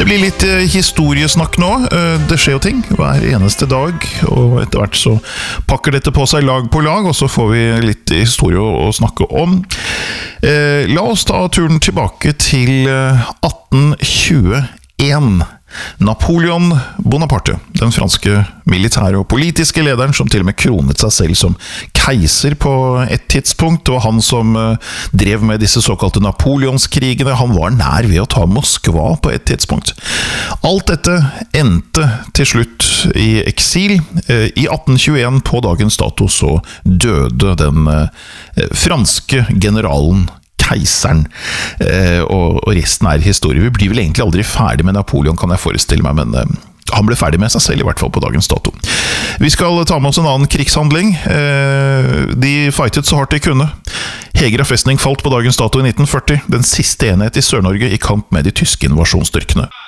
blir litt historiesnakk nå. Det skjer jo ting hver eneste dag, og etter hvert så pakker dette på seg lag på lag, og så får vi litt historie å snakke om. La oss ta turen tilbake til 1821. Napoleon Bonaparte, den franske militære og politiske lederen som til og med kronet seg selv som keiser på et tidspunkt, og han som drev med disse såkalte Napoleonskrigene, han var nær ved å ta Moskva på et tidspunkt. Alt dette endte til slutt i eksil. I 1821 på dagens dato så døde den franske generalen keiseren, og resten er historie. Vi blir vel egentlig aldri ferdig med Napoleon, kan jeg forestille meg, men han ble ferdig med seg selv, i hvert fall på dagens dato. Vi skal ta med oss en annen krigshandling. De fightet så hardt de kunne. Hegra festning falt på dagens dato i 1940, den siste enhet i Sør-Norge i kamp med de tyske invasjonsstyrkene.